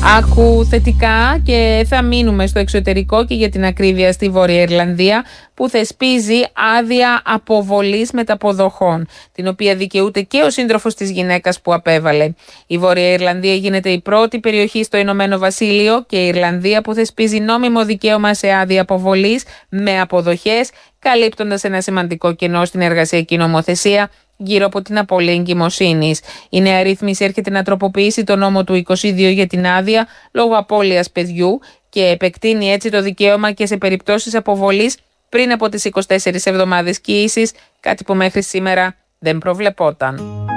Άκου θετικά και θα μείνουμε στο εξωτερικό και για την ακρίβεια στη Βόρεια Ιρλανδία που θεσπίζει άδεια αποβολής μεταποδοχών, την οποία δικαιούται και ο σύντροφος της γυναίκας που απέβαλε. Η Βόρεια Ιρλανδία γίνεται η πρώτη περιοχή στο Ηνωμένο Βασίλειο και η Ιρλανδία που θεσπίζει νόμιμο δικαίωμα σε άδεια αποβολής με αποδοχές, καλύπτοντας ένα σημαντικό κενό στην εργασιακή νομοθεσία γύρω από την απώλεια εγκυμοσύνης. Η νέα ρύθμιση έρχεται να τροποποιήσει το νόμο του 22 για την άδεια λόγω απώλειας παιδιού και επεκτείνει έτσι το δικαίωμα και σε περιπτώσεις αποβολής πριν από τις 24 εβδομάδες κύησης, κάτι που μέχρι σήμερα δεν προβλεπόταν.